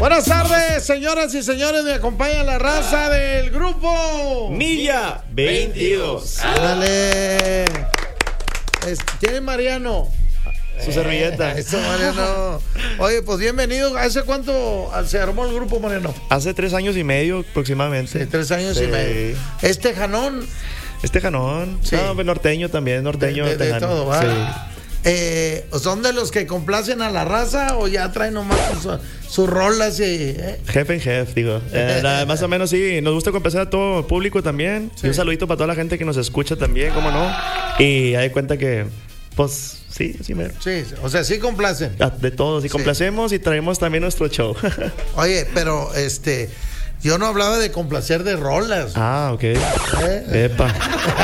Buenas tardes, señoras y señores. Me acompaña la raza del grupo Milla 22. Ándale. ¿Quién es Mariano? Su servilleta. Eso, Mariano. Oye, pues bienvenido. ¿Hace cuánto se armó el grupo, Mariano? Hace 3 años y medio aproximadamente. Sí, 3 años y medio. Janón. Janón. Sí. No, pues norteño también, norteño. De todo, ¿va? Sí. ¿Son de los que complacen a la raza o ya traen nomás sus rolas y Jefe en jefe, digo. Más o menos sí, nos gusta complacer a todo el público también. Sí. Y un saludito para toda la gente que nos escucha también, cómo no. Y hay cuenta que, pues, sí, mero. Sí, o sea, sí complacen. De todo, sí complacemos y traemos también nuestro show. Oye, pero yo no hablaba de complacer de rolas. Ah, ok. Epa.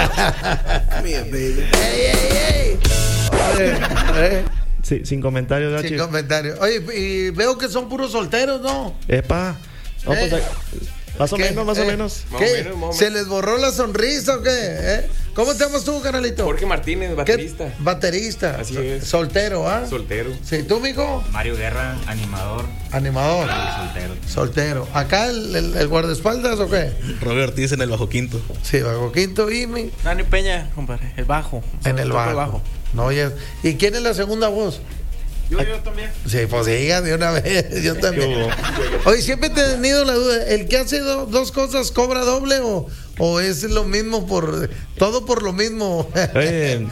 ¡Ey! Oye, Sí, sin comentarios, Gachi. Sin comentarios. Oye, y veo que son puros solteros, ¿no? Epa. No, pues, más o menos. ¿Qué? ¿Se les borró la sonrisa o qué? ¿Cómo te llamas tú, canalito? Jorge Martínez, baterista. Baterista. Así es. Soltero, ¿ah? Soltero. Sí, ¿tú, mijo? Mario Guerra, animador. Animador. Soltero. ¿Acá el guardaespaldas o qué? Robert Ortiz en el bajo quinto. Sí, bajo quinto y mi... Dani Peña, compadre, el bajo. En el bajo. No, oye. ¿Y quién es la segunda voz? Yo también. Sí, pues digan de una vez. Yo también. Oye, siempre he tenido la duda. ¿El que hace dos cosas cobra doble o es lo mismo todo por lo mismo? Oye,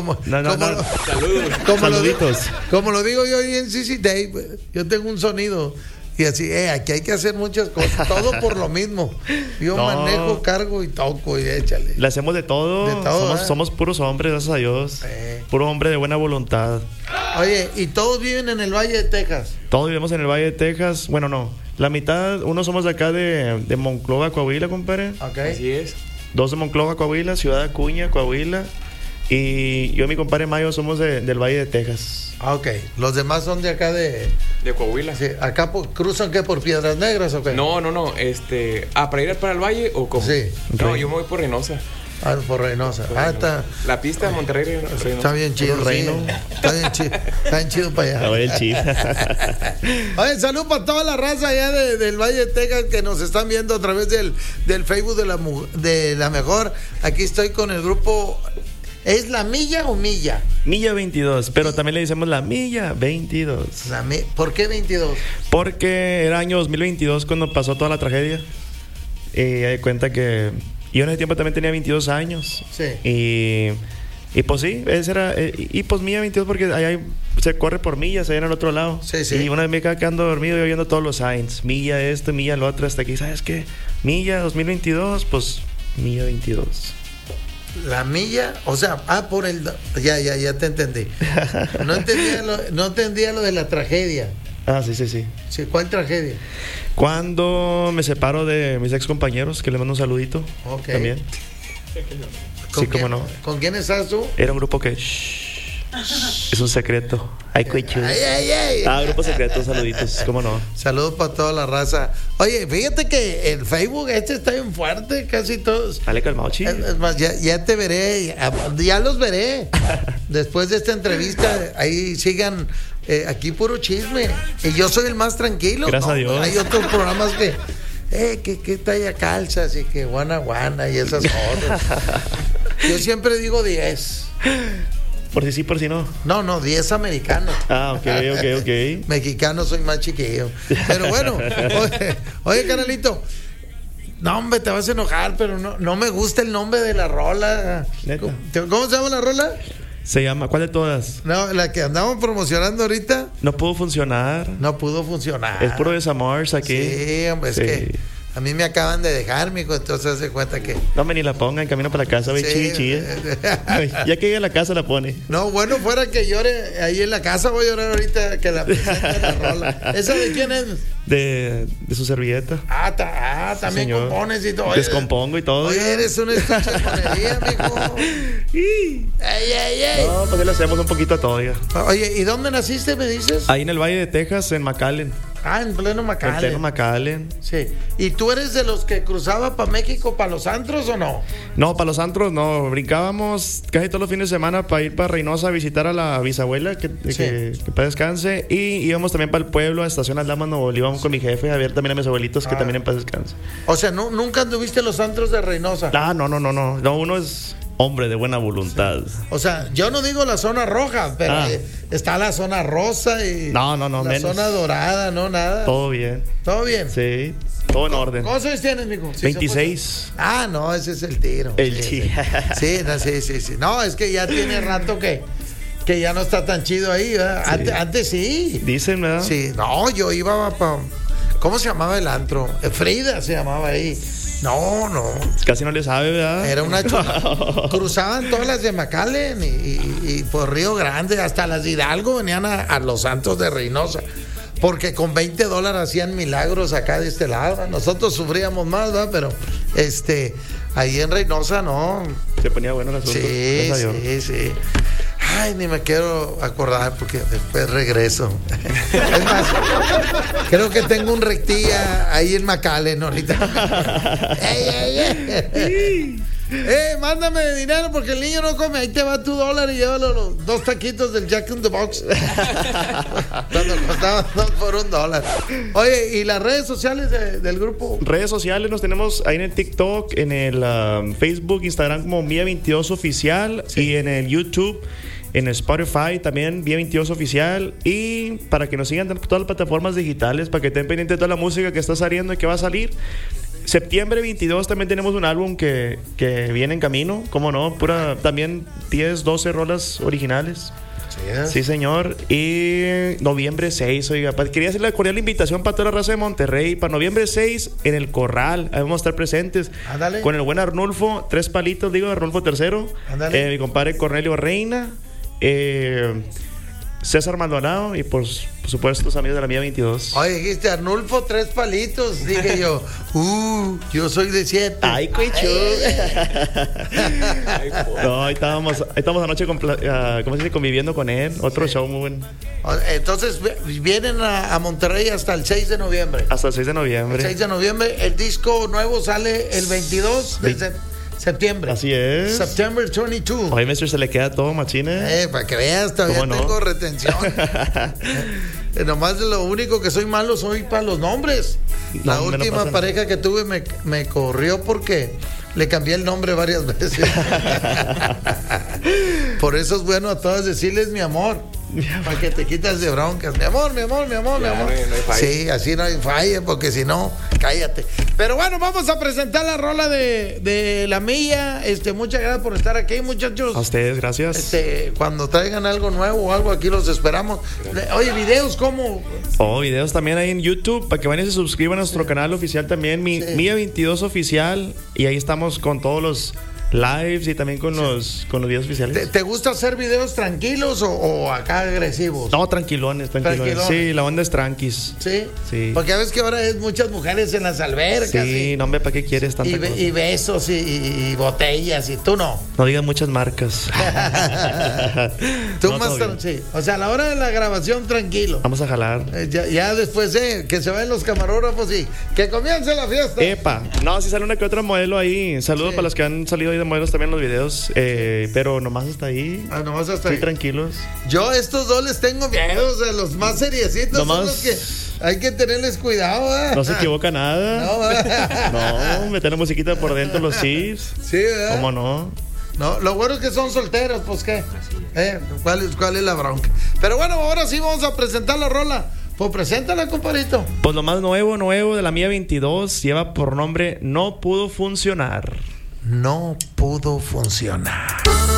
Saluditos. Como lo digo yo ahí en CC Day, yo tengo un sonido. Y así, aquí hay que hacer muchas cosas, todo por lo mismo. Yo manejo, cargo y toco y échale. Le hacemos de todo. Somos puros hombres, gracias a Dios. Puro hombre de buena voluntad. Oye, ¿y todos viven en el Valle de Texas? Todos vivimos en el Valle de Texas. Bueno, no. La mitad, uno somos de acá de Monclova, Coahuila, compadre. Okay. Así es. 2 de Monclova, Coahuila, Ciudad Acuña, Coahuila. Y yo y mi compadre Mayo somos del Valle de Texas. Ah, ok. Los demás son de acá de Coahuila. Sí. ¿Acá cruzan qué? ¿Por Piedras Negras o qué? No. ¿Para ir para el valle o cómo? Sí. No, yo me voy por Reynosa. Ah, por Reynosa. Está. La pista de Monterrey, Reynosa. Está bien chido, Reino. Está bien chido para allá. A ver el chip. Oye, salud para toda la raza allá del Valle de Texas que nos están viendo a través del Facebook de la mejor. Aquí estoy con el grupo. ¿Es la Milla o Milla? Milla 22, pero también le decimos la Milla 22. ¿Por qué 22? Porque era año 2022 cuando pasó toda la tragedia. Y me di cuenta que yo en ese tiempo también tenía 22 años. Sí. Y pues sí, ese era. Y pues Milla 22 porque allá se corre por millas, allá en el otro lado. Sí. Y una vez me quedé quedando dormido y oyendo todos los signs. Milla esto, Milla lo otro, hasta aquí. ¿Sabes qué? Milla 2022, pues Milla 22. La Milla, o sea, por el... Ya te entendí. No entendía lo de la tragedia. Ah, sí. Sí, ¿cuál tragedia? Cuando me separo de mis ex compañeros, que les mando un saludito. Ok. También. Sí, cómo no. ¿Con quién estás tú? Era un grupo que... es un secreto. Ay. Grupo secreto, saluditos, cómo no. Saludos para toda la raza. Oye, fíjate que el Facebook está bien fuerte, casi todos. Dale calmado, chido. Es más, ya te veré, ya los veré. Después de esta entrevista, ahí sigan, aquí puro chisme. Y yo soy el más tranquilo. Gracias a Dios. Hay otros programas que talla calzas y que guana y esas cosas. Yo siempre digo 10. Por si sí, por si no. No, 10 americanos. Ah, ok. Mexicano soy más chiquillo. Pero bueno, oye, canalito. No, hombre, te vas a enojar, pero no me gusta el nombre de la rola. ¿Neta? ¿Cómo se llama la rola? Se llama, ¿cuál de todas? No, la que andamos promocionando ahorita. No pudo funcionar. No pudo funcionar. Es puro desamor aquí. Sí, hombre, es que a mí me acaban de dejar, mijo, entonces se cuenta que... No me ni la pongan, camino para la casa, ve chilla. Ya que llegue a la casa la pone. No, bueno, fuera que llore ahí en la casa, voy a llorar ahorita que la presente la rola. ¿Esa de quién es? De su servilleta. También señor. Compones y todo. Descompongo y todo. Oye, eres una estuchamonería, mijo. Ay. No, pues le hacemos un poquito a todo, ya. Oye, ¿y dónde naciste, me dices? Ahí en el Valle de Texas, en McAllen. Ah, en pleno En McAllen. pleno McAllen. Sí. ¿Y tú eres de los que cruzaba para México, para los antros o no? No, para los antros no. Brincábamos casi todos los fines de semana para ir para Reynosa a visitar a la bisabuela, que para descanse. Y íbamos también para el pueblo, a Estación Aldama, Nuevo León, con mi jefe, a ver también a mis abuelitos, que también en paz descanse. O sea, ¿nunca anduviste en los antros de Reynosa? Ah, no. No, uno es hombre de buena voluntad. O sea, yo no digo la zona roja, pero está la zona rosa y No, la menos. zona dorada, no nada. Todo bien. ¿Todo bien? Sí, todo en orden. ¿Cuántos años tienes, mijo? Sí, 26. Ah, no, ese es el tiro. El sí. Sí. No, es que ya tiene rato que ya no está tan chido ahí, ¿verdad? Sí. Antes sí. Dicen, ¿verdad? Sí, no, yo iba para... ¿Cómo se llamaba el antro? Frida se llamaba ahí. No. Casi no le sabe, ¿verdad? Era una cruzaban todas las de McAllen y por Río Grande, hasta las de Hidalgo venían a los Santos de Reynosa. Porque con $20 hacían milagros acá de este lado. Nosotros sufríamos más, ¿verdad? Pero ahí en Reynosa no. Se ponía bueno el asunto. Sí. Ay, ni me quiero acordar porque después regreso. Es más, creo que tengo un rectilla ahí en McAllen ahorita. Mándame dinero porque el niño no come. Ahí te va tu $1 y llévalo los 2 taquitos del Jack in the Box. Cuando costaban 2 por $1. Oye, ¿y las redes sociales del grupo? Redes sociales nos tenemos ahí en el TikTok, en el Facebook, Instagram como Mía22 Oficial, y en el YouTube, en Spotify también Mía22 Oficial, y para que nos sigan en todas las plataformas digitales, para que estén pendientes de toda la música que está saliendo y que va a salir. Septiembre 22 también tenemos un álbum que viene en camino, ¿cómo no? También 10, 12 rolas originales. Sí, señor. Y noviembre 6, oiga, quería hacerle la cordial invitación para toda la raza de Monterrey. Para noviembre 6, en el Corral, ahí vamos a estar presentes. Ándale. Con el buen Arnulfo, 3 palitos, Arnulfo III. Ándale. Mi compadre Cornelio Reina. César Maldonado y por supuesto los amigos de la Mía22. Oye, dijiste Arnulfo 3 palitos. Dije yo, yo soy de 7. Ay, cuichu. No, ahí estamos anoche ¿cómo se dice? Conviviendo con él. Otro show muy bueno. Entonces vienen a Monterrey hasta el 6 de noviembre. Hasta el 6 de noviembre. El 6 de noviembre. El disco nuevo sale el 22 de septiembre. Así es. September 22. Oye, maestro, se le queda todo, machine. Para que veas, todavía tengo retención. Nomás lo único que soy malo soy para los nombres. La última pareja que tuve me corrió porque le cambié el nombre varias veces. Por eso es bueno a todas decirles mi amor. Para que te quitas de broncas. Mi amor. No hay Sí, así no hay falla, porque si no, cállate. Pero bueno, vamos a presentar la rola de la Milla. Muchas gracias por estar aquí, muchachos. A ustedes, gracias. Cuando traigan algo nuevo o algo, aquí los esperamos. Oye, videos, ¿cómo? Videos también ahí en YouTube, para que vayan y se suscriban a nuestro canal oficial también, Mía22 Oficial. Y ahí estamos con todos los lives y también con los videos oficiales. ¿Te gusta hacer videos tranquilos o acá agresivos? No, tranquilones. Sí, la onda es tranquis. Sí. Porque ves que ahora hay muchas mujeres en las albercas. Sí, no, hombre, ¿para qué quieres tanta cosa? Y besos y botellas y tú no. No digas muchas marcas. Tú más sí. O sea, a la hora de la grabación, tranquilo. Vamos a jalar. Ya después que se vayan los camarógrafos y que comience la fiesta. Epa. No, si sale una que otra modelo ahí. Saludos para los que han salido ahí de modelos también en los videos, pero nomás hasta ahí. Nomás hasta ahí. Tranquilos. Yo a estos dos les tengo miedo, o sea, los más seriecitos nomás son los que hay que tenerles cuidado, ¿eh? No se equivoca nada. No, meter la musiquita por dentro los chips. Sí, ¿verdad? ¿Cómo no? No, lo bueno es que son solteros, pues qué. ¿Cuál es la bronca? Pero bueno, ahora sí vamos a presentar la rola. Pues preséntala, compadrito. Pues lo más nuevo de la Mía22 lleva por nombre No Pudo Funcionar. No pudo funcionar.